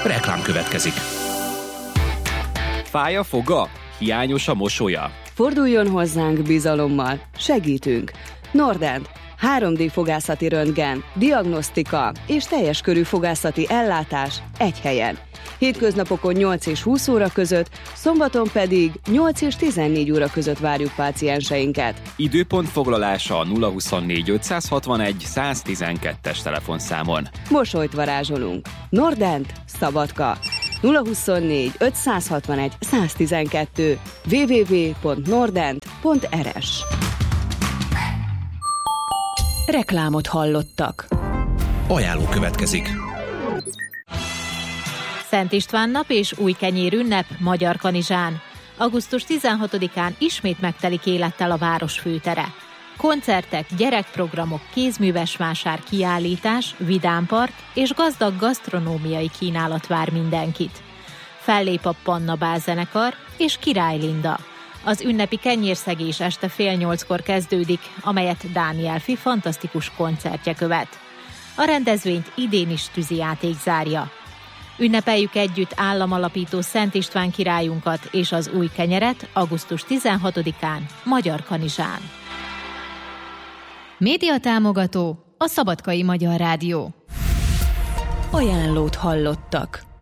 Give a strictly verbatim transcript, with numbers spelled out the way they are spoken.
Reklám következik. Fáj a foga? Hiányos a mosolya? Forduljon hozzánk bizalommal, segítünk. Nordent, három dé fogászati röntgen, diagnosztika és teljes körű fogászati ellátás egy helyen. Hétköznapokon nyolc és húsz óra között, szombaton pedig nyolc és tizennégy óra között várjuk pácienseinket. Időpont foglalása a nulla huszonnégy ötszázhatvanegy száztizenkettes telefonszámon. Mosolyt varázsolunk. Nordent, Szabadka. nulla huszonnégy ötszázhatvanegy száztizenkettő double-u double-u double-u pont nordent pont r s. Reklámot hallottak. Ajánló következik. Szent István nap és új kenyér ünnep Magyarkanizsán. augusztus tizenhatodikán ismét megtelik élettel a város főtere. Koncertek, gyerekprogramok, kézműves vásár, kiállítás, vidámpart és gazdag gasztronómiai kínálat vár mindenkit. Fellép a Panna Bál zenekar és Király Linda. Az ünnepi kenyérszegés este fél nyolckor kezdődik, amelyet Dániel Fi fantasztikus koncertje követ. A rendezvényt idén is tűzijáték zárja. Ünnepeljük együtt államalapító Szent István királyunkat és az új kenyeret augusztus tizenhatodikán Magyarkanizsán. Média támogató a Szabadkai Magyar Rádió. Ajánlót hallottak.